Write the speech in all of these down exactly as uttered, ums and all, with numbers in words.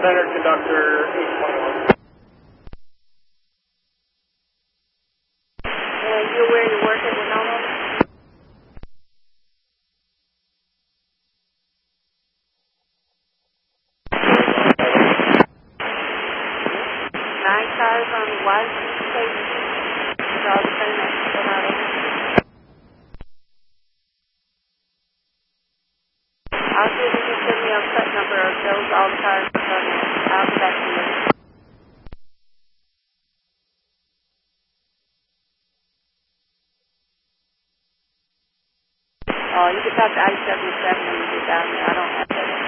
Center, conductor eight twenty-one. And you're where you work at Winona? Nine cars on Washington State. It's all the same as Winona. I'll see if you can send me a set number of those all the cars on it. I'll be back to you. Oh, you can talk to I seventy-seven when you get down there. I don't have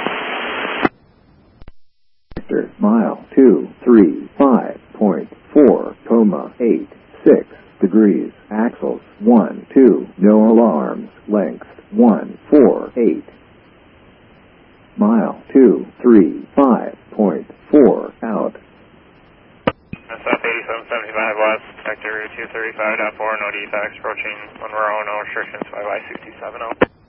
that. Sector, mile two three five point four, coma eight six degrees. Axles one two, no alarms. Length one four eight. Mile two three five point four out. South eighty-seven seventy-five West, sector two thirty-five point four, no defects, approaching Monroe, no restrictions, five I six two seven zero.